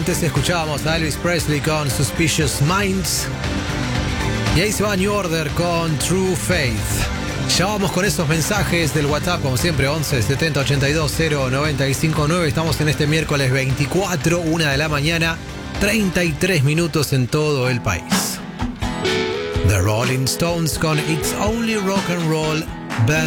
Antes escuchábamos a Elvis Presley con Suspicious Minds. Y ahí se va New Order con True Faith. Ya vamos con esos mensajes del WhatsApp, como siempre, 11 70 82 0 95 9. Estamos en este miércoles 24, 1 de la mañana, 33 minutos en todo el país. The Rolling Stones con It's Only Rock and Roll.